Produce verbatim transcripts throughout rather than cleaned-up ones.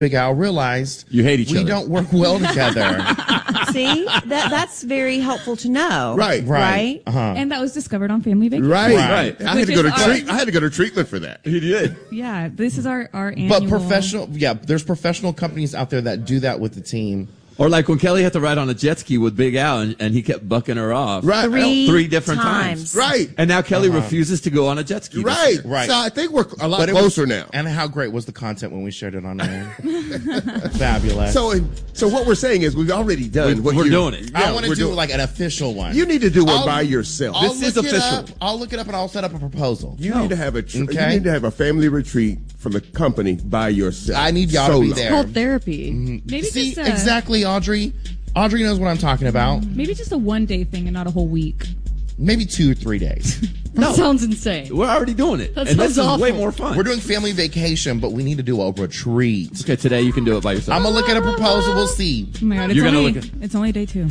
Big Al realized you hate each we other. We don't work well together. See, that that's very helpful to know. Right, right. right. Uh-huh. And that was discovered on Family Vacation. Right, right. I had to go to treat. I had to go to treatment for that. He did. Yeah, this is our our annual. But professional, yeah, there's professional companies out there that do that with the team. Or like when Kelly had to ride on a jet ski with Big Al and, and he kept bucking her off. Right. Three, Three different times. times. Right. And now Kelly Uh-huh. refuses to go on a jet ski. Right. Right. So I think we're a lot But it closer was, now. And how great was the content when we shared it on air? Fabulous. So, so what we're saying is we've already done We- what we're you- doing it. I Yeah, want to we're do doing- like an official one. You need to do one I'll- by yourself. I'll This is look it official. up. I'll look it up and I'll set up a proposal. You need to have a tr- Okay. you need to have a family retreat from the company by yourself. I need y'all Solo. to be there. Called therapy. maybe See, just a, exactly, Audrey. Audrey knows what I'm talking about. maybe just a one day thing and not a whole week. Maybe two or three days. That sounds insane. We're already doing it. That and this sounds is way awful. more fun. We're doing family vacation, but we need to do a retreat. Okay, today you can do it by yourself. I'm gonna look at a proposal. We'll see. Oh my god, it's You're gonna only look at- it's only day two.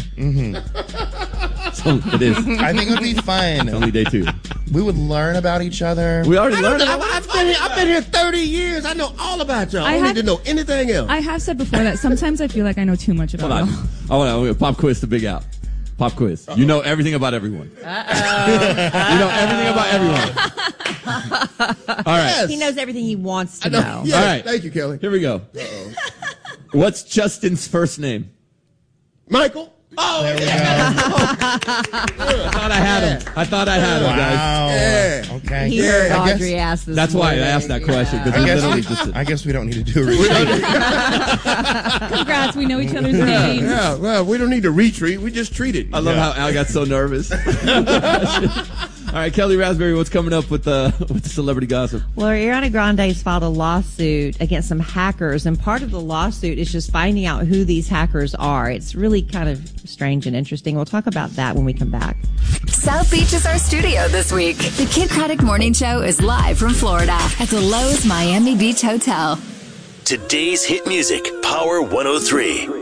So it is. I think it would be It's fun. only day two. We would learn about each other. We already I don't learned know, it. I've been here. I've been here thirty years. I know all about y'all. I, I don't had- need to know anything else. I have said before that sometimes I feel like I know too much about Hold on. y'all. I want to pop quiz to Big Al. Pop quiz. You know everything about everyone. Uh-oh. You know everything about everyone. All right. Yes. He knows everything he wants to I know. know. Yes. All right. Thank you, Kelly. Here we go. What's Justin's first name? Michael. Oh, There we go. I thought I had him. I thought I had him, guys. Wow. Yeah. Okay. He heard I guess- Audrey ask this. That's why I morning. asked that question, because I he guess, literally just did. I guess we don't need to do a retreat. Congrats, we know each other's Yeah, names. yeah, well, we don't need to retreat. We just treat it. I love how Al got so nervous. All right, Kelly Raspberry, what's coming up with the with the celebrity gossip? Well, Ariana Grande's filed a lawsuit against some hackers, and part of the lawsuit is just finding out who these hackers are. It's really kind of strange and interesting. We'll talk about that when we come back. South Beach is our studio this week. The Kid Craddock Morning Show is live from Florida at the Lowe's Miami Beach Hotel. Today's hit music, Power one oh three.